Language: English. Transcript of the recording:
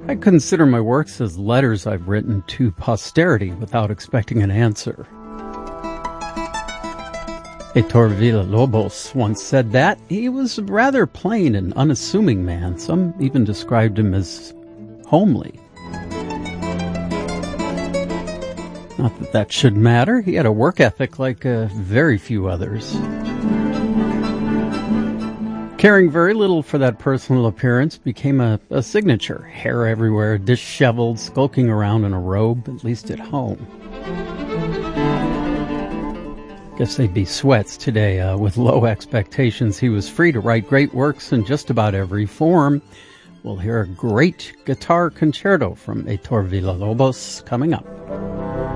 I consider my works as letters I've written to posterity without expecting an answer. Heitor Villa-Lobos once said that. He was a rather plain and unassuming man. Some even described him as homely. Not that that should matter. He had a work ethic like very few others. Caring very little for that personal appearance became a signature. Hair everywhere, disheveled, skulking around in a robe, at least at home. Guess they'd be sweats today. With low expectations, he was free to write great works in just about every form. We'll hear a great guitar concerto from Heitor Villa-Lobos coming up.